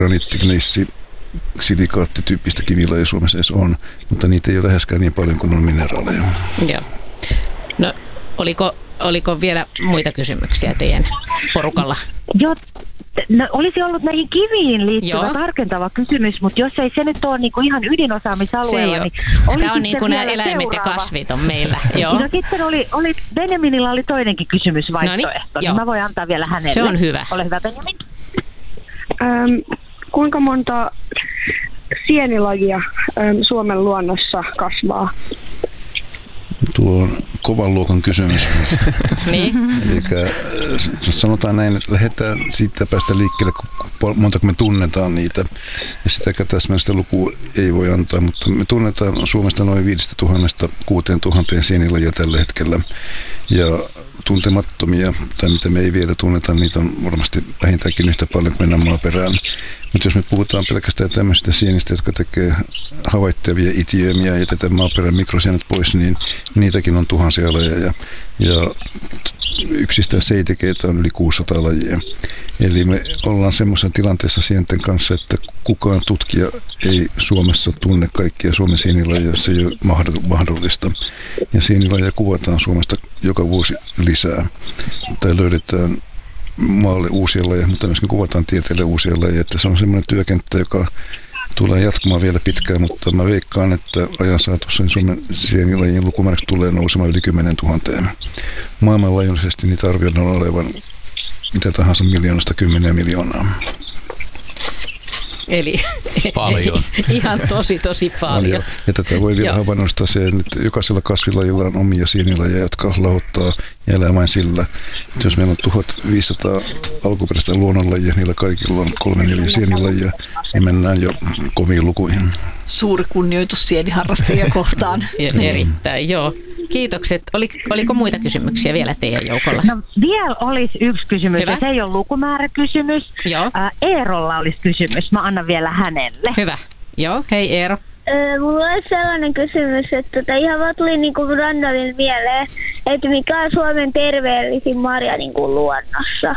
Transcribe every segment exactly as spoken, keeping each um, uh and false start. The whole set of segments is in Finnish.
graniittigneissi, silikaattityyppistä kivilajia Suomessa edes on, mutta niitä ei ole läheskään niin paljon kuin on mineraaleja. Joo. No, oliko, oliko vielä muita kysymyksiä teidän porukalla? Joo, no, olisi ollut näihin kiviin liittyvä Joo. tarkentava kysymys, mutta jos ei se nyt ole niinku ihan ydinosaamisalueella, niin tämä on niin kuin nämä eläimet seuraava. Ja kasvit on meillä. Joo. No sitten oli, oli, Benjaminilla oli toinenkin kysymysvaihtoehto, Noniin, niin mä voin antaa vielä hänelle. Se on hyvä. Ole hyvä, Benjamin. Ähm, kuinka monta sienilajia ähm, Suomen luonnossa kasvaa? Tuo on kovan luokan kysymys. Niin. Eli sanotaan näin, että lähdetään siitä päästä liikkeelle, kun montako me tunnetaan niitä. Ja sitäkään täsmällistä lukua ei voi antaa, mutta me tunnetaan Suomesta noin viidestä tuhannesta kuuteen tuhanteen sienilajia tällä hetkellä. Ja tuntemattomia, tai mitä me ei vielä tunneta, niitä on varmasti vähintäänkin yhtä paljon kuin mennään maaperään. Mutta jos me puhutaan pelkästään tämmöisistä sienistä, jotka tekee havaittavia itiömiä ja jätetään maaperän mikrosienet pois, niin niitäkin on tuhansia lajeja. Ja yksistään seitikeitä on yli kuusisataa lajia. Eli me ollaan semmoisessa tilanteessa sienten kanssa, että kukaan tutkija ei Suomessa tunne kaikkia Suomen sienilajia, se ei ole mahdollista. Ja sienilajia kuvataan Suomesta joka vuosi lisää. Tai löydetään maalle uusia lajeja, mutta myöskin kuvataan tieteelle uusia lajeja. Että se on semmoinen työkenttä, joka tulee jatkumaan vielä pitkään, mutta mä veikkaan, että ajan saatossa niin Suomen sienilajien lukumääräksi tulee nousemaan yli kymmenen tuhanteen. Maailmanlaajuisesti niitä arvioidaan olevan mitä tahansa miljoonasta kymmeniä miljoonaa. Eli paljon. Ihan tosi, tosi paljon. Ja tätä voi vielä havainnollistaa se, että jokaisella kasvilajilla on omia sienilajeja, jotka lahottaa ja elää vain sillä. Että jos meillä on tuhatviisisataa alkuperäistä luonnonlajia, niillä kaikilla on kolme neljä sienilajia, niin mennään jo koviin lukuihin. Suuri kunnioitus sieniharrastajia kohtaan. Erittäin, joo. Kiitokset. Oliko, oliko muita kysymyksiä vielä teidän joukolla? No vielä olisi yksi kysymys, ja se ei ole lukumääräkysymys. Joo. Ää, Eerolla olisi kysymys, mä annan vielä hänelle. Hyvä. Joo, hei Eero. Öö, mulla olisi sellainen kysymys, että tota, ihan vaan tuli niinku randomilla mieleen, että mikä on Suomen terveellisin marja niinku luonnossa?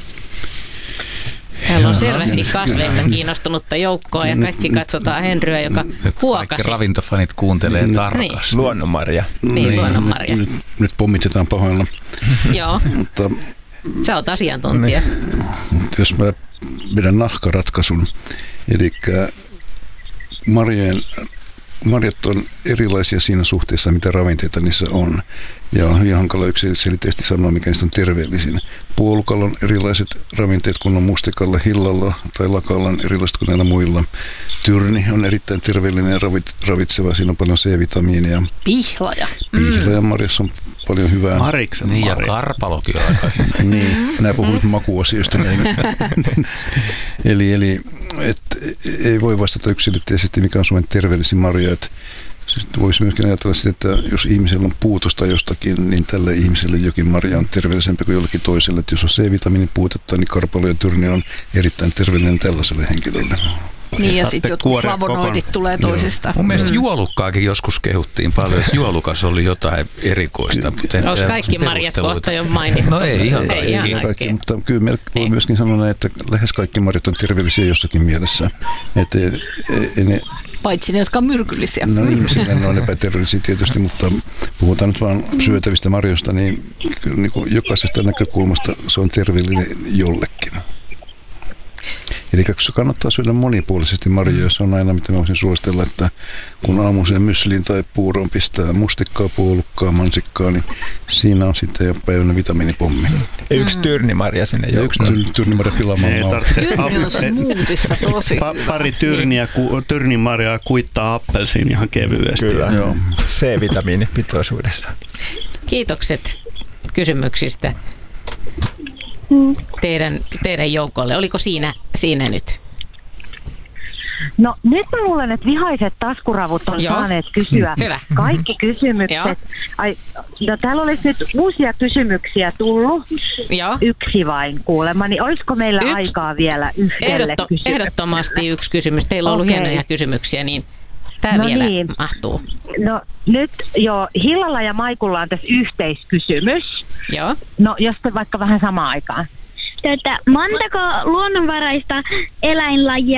Täällä on selvästi kasveista kiinnostunutta joukkoa ja kaikki katsotaan Henryä, joka huokasi. Kaikki ravintofanit kuuntelee niin. tarkasti. Luonnonmarja. Niin, niin. luonnonmarja. Nyt, nyt pommitetaan pahoilla. Joo. Mutta, sä oot asiantuntija. Niin, jos mä vedän nahkaratkaisun, eli marjojen marjat on erilaisia siinä suhteessa, mitä ravinteita niissä on. Ja on hyvin hankala yksiselitteisesti sanoa, mikä niistä on terveellisin. Puolukalla on erilaiset ravinteet kuin on mustikalla, hillalla tai lakalla on erilaiset kuin näillä muilla. Tyrni on erittäin terveellinen ja ravitseva. Siinä on paljon C-vitamiinia. Pihlaja. Pihlajan marjassa on paljon hyvää. Mariksen niin, marja. Ja karpalokin on aika hyvä. Niin, nämä puhuit makuasioista. eli eli et, ei voi vastata yksilitteisesti, mikä on Suomen terveellisin marja. Et, voisi myöskin ajatella sitä, että jos ihmisellä on puutosta jostakin, niin tälle ihmiselle jokin marja on terveellisempi kuin jollekin toiselle. Et jos on C-vitamiinin puutetta, niin karpalo ja tyrni on erittäin terveellinen tällaiselle henkilölle. Niin ja sitten jotkut flavonoidit tulee toisista. Mun mielestä juolukkaakin joskus kehuttiin paljon, että juolukas oli jotain erikoista. Olisi kaikki marjat kohta jo mainittu. No ei ihan kaikki. Ei ihan kaikki, mutta kyllä me voi myöskin sanoa näin, että lähes kaikki marjat on terveellisiä jossakin mielessä. Et, e, e, ne, paitsi ne, jotka on myrkyllisiä. No ihmisille ne on epäterveellisiä tietysti, mutta puhutaan nyt vaan syötävistä marjoista, niin, niin kuin jokaisesta näkökulmasta se on terveellinen jollekin. Eli kannattaa syödä monipuolisesti marjoja, se on aina mitä mä voisin suositella, että kun aamuiseen mysliin tai puuroon pistää mustikkaa, puolukkaa, mansikkaa, niin siinä on sitten jo päivänä vitamiinipommi. Yksi tyrnimarja sinne ja yksi tyrnimarja pilaamaan. Tyrni on smootissa tosi pa- Pari tyrniä, ku, tyrnimarjaa kuittaa appelsiin ihan kevyesti. Kyllä, joo. C-vitamiinipitoisuudessa. Kiitokset kysymyksistä teidän, teidän joukolle. Oliko siinä, siinä nyt? No nyt mä luulen, että vihaiset taskuravut on Joo. saaneet kysyä Hyvä. kaikki kysymykset. Ai, no täällä olisi nyt uusia kysymyksiä tullut. Joo. Yksi vain kuulemma, niin olisiko meillä yksi? Aikaa vielä yhdelle Ehdotto, kysymykselle? Ehdottomasti yksi kysymys. Teillä on ollut okay. hienoja kysymyksiä, niin tämä no vielä niin. mahtuu. No nyt jo Hillalla ja Maikulla on tässä yhteiskysymys. Joo. No jos te vaikka vähän samaan aikaan. Tätä, montako luonnonvaraista eläinlajia